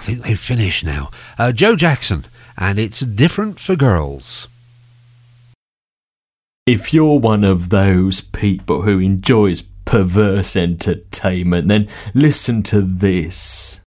think they've finished now. Joe Jackson, and It's Different for Girls. If you're one of those people who enjoys perverse entertainment, then listen to this.